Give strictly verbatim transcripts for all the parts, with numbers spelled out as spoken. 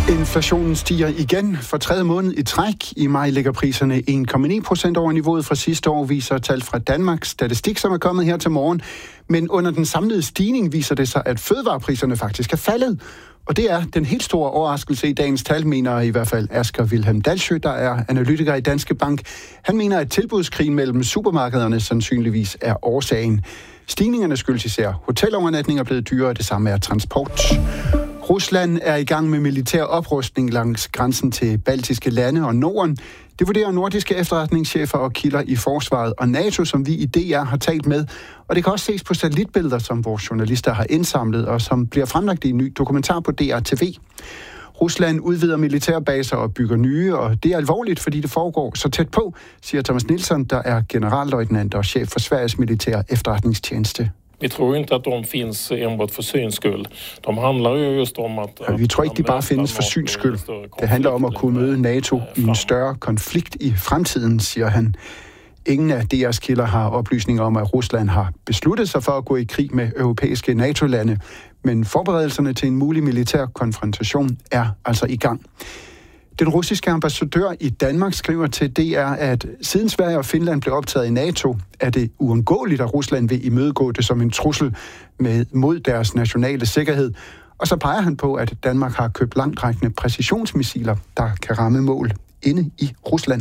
Inflationen stiger igen for tredje måned i træk. I maj ligger priserne en komma ni procent over niveauet fra sidste år, viser tal fra Danmarks Statistik, som er kommet her til morgen. Men under den samlede stigning viser det sig, at fødevarepriserne faktisk er faldet. Og det er den helt store overraskelse i dagens tal, mener i hvert fald Asger Wilhelm Dalsø, der er analytiker i Danske Bank. Han mener, at tilbudskrigen mellem supermarkederne sandsynligvis er årsagen. Stigningerne skyldes især hotelovernatninger blevet dyrere, det samme er transport. Rusland er i gang med militær oprustning langs grænsen til baltiske lande og Norden. Det vurderer nordiske efterretningschefer og kilder i forsvaret og NATO, som vi i D R har talt med. Og det kan også ses på satellitbilleder, som vores journalister har indsamlet, og som bliver fremlagt i en ny dokumentar på D R T V. Rusland udvider militærbaser og bygger nye, og det er alvorligt, fordi det foregår så tæt på, siger Thomas Nilsson, der er generalløjtnant og chef for Sveriges militære efterretningstjeneste. Vi tror inte att de finns enbart för syns skull. De handlar ju just om att... Ja, vi tror ikke, de bare findes for syns skyld. Det handler om at kunne møde NATO i en større konflikt i fremtiden, siger han. Ingen af D R's kilder har oplysninger om, at Rusland har besluttet sig for at gå i krig med europæiske NATO-lande. Men forberedelserne til en mulig militær konfrontation er altså i gang. Den russiske ambassadør i Danmark skriver til D R, at siden Sverige og Finland blev optaget i NATO, er det uundgåeligt, at Rusland vil imødegå det som en trussel med, mod deres nationale sikkerhed. Og så peger han på, at Danmark har købt langtrækkende præcisionsmissiler, der kan ramme mål inde i Rusland.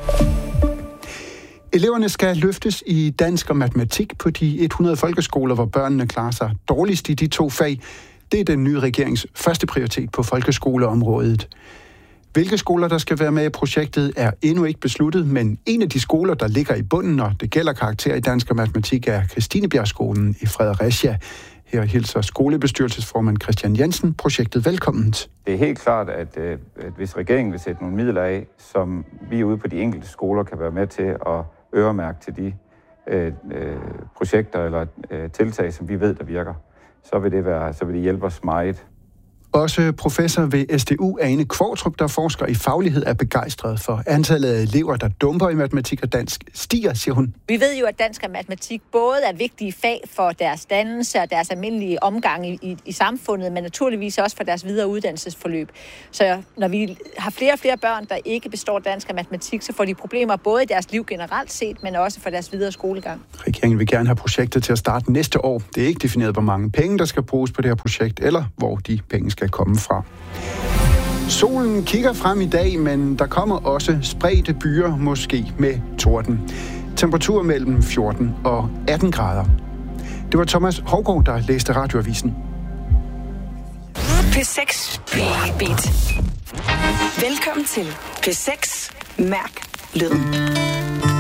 Eleverne skal løftes i dansk og matematik på de hundrede folkeskoler, hvor børnene klarer sig dårligst i de to fag. Det er den nye regerings første prioritet på folkeskoleområdet. Hvilke skoler, der skal være med i projektet, er endnu ikke besluttet, men en af de skoler, der ligger i bunden, når det gælder karakter i dansk og matematik, er Christinebjergskolen i Fredericia. Her hilser skolebestyrelsesformand Christian Jensen projektet velkomment. Det er helt klart, at, at hvis regeringen vil sætte nogle midler af, som vi ude på de enkelte skoler kan være med til at øremærke til de øh, øh, projekter eller øh, tiltag, som vi ved, der virker, så vil det, være, så vil det hjælpe os meget. Også professor ved S D U, Ane Kvartrup, der forsker i faglighed, er begejstret for antallet af elever, der dumper i matematik og dansk, stiger, siger hun. Vi ved jo, at dansk og matematik både er vigtige fag for deres dannelse og deres almindelige omgang i, i, i samfundet, men naturligvis også for deres videre uddannelsesforløb. Så når vi har flere og flere børn, der ikke består dansk og matematik, så får de problemer både i deres liv generelt set, men også for deres videre skolegang. Regeringen vil gerne have projektet til at starte næste år. Det er ikke defineret, hvor mange penge, der skal bruges på det her projekt, eller hvor de penge skal komme fra. Solen kigger frem i dag, men der kommer også spredte byer, måske med torden. Temperatur mellem fjorten og atten grader. Det var Thomas Hovgaard, der læste Radioavisen. P seks Beat. Velkommen til P seks Mærk Lyden.